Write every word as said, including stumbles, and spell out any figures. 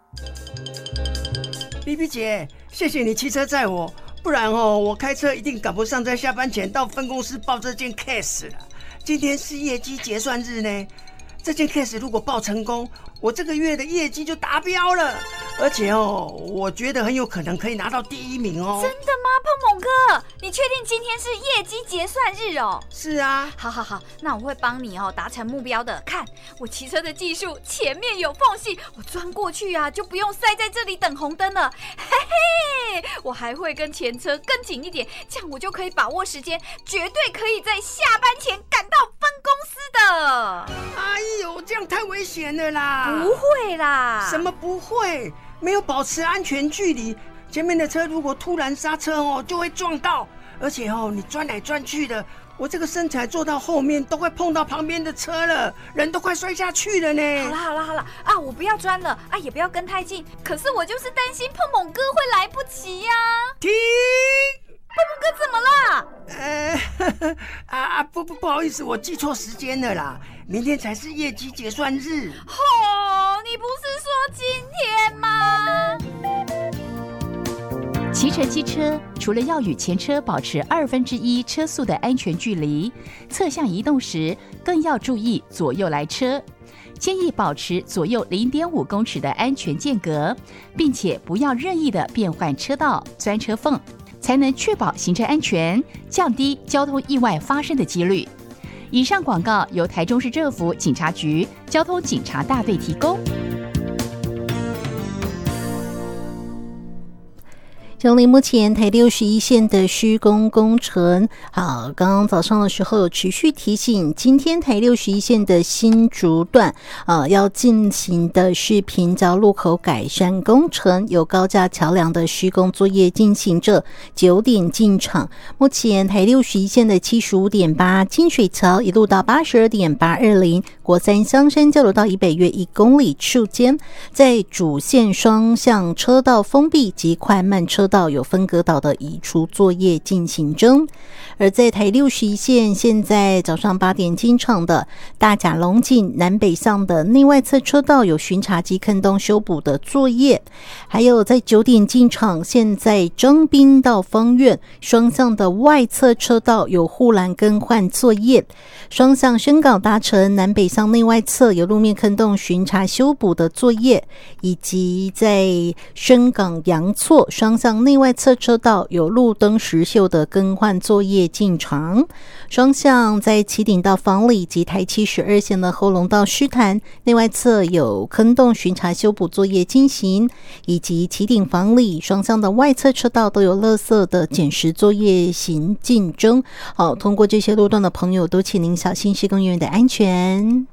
B B 姐，谢谢你骑车载我，不然哦，我开车一定赶不上在下班前到分公司报这件 case 了。今天是业绩结算日呢，这件 case 如果报成功，我这个月的业绩就达标了，而且哦，我觉得很有可能可以拿到第一名哦。 真的吗，碰碰哥？你确定今天是业绩结算日哦？ 是啊。好好好，那我会帮你哦达成目标的。看我骑车的技术，前面有缝隙，我钻过去啊，就不用塞在这里等红灯了。嘿嘿，我还会跟前车更紧一点，这样我就可以把握时间，绝对可以在下班前赶到分公司的。 哎呦，这样太危险了啦！ 不会啦。 什么不会？没有保持安全距离，前面的车如果突然刹车哦，就会撞到。而且哦，你钻来钻去的，我这个身材坐到后面都快碰到旁边的车了，人都快摔下去了呢。 好啦好啦好啦啊，我不要钻了啊，也不要跟太近。可是我就是担心碰碰哥会来不及呀、啊。 停！ 碰碰哥怎么了？ 呃，呵呵啊啊不不不好意思，我记错时间了啦，明天才是业绩结算日。 哦，你不是说今天吗？ 骑乘机车除了要与前车保持二分之一车速的安全距离，侧向移动时更要注意左右来车，建议保持左右 零点五公尺的安全间隔，并且不要任意的变换车道、钻车缝，才能确保行车安全，降低交通意外发生的几率。以上广告由台中市政府警察局交通警察大队提供。 中立目前台六十一线的施工工程，好，刚刚早上的时候有持续提醒，今天台六十一线的新竹段啊，要进行的是平交路口改善工程，有高架桥梁的施工作业进行着，九点进场。目前台六十一线的七十五点八金水桥一路到八十二点八二零国三香山交流道以北约一公里处间，在主线双向车道封闭及快慢车道有分隔岛的移除作业进行中。而在台六十一线，现在早上八点进场的大甲龙井南北向的内外侧车道有巡查及坑洞修补的作业，还有在九点进场，现在彰滨到芳苑双向的外侧车道有护栏更换作业，双向深港达成南北向内外侧有路面坑洞巡查修补的作业，以及在深港洋错双向内外侧车道有路灯时锈的更换作业进场，双向在旗顶到房里及台七十二线的后龙到狮潭内外侧有坑洞巡查修补作业进行，以及旗顶房里双向的外侧车道都有垃圾的捡拾作业行进中。好，通过这些路段的朋友都请您小心施工人员的安全。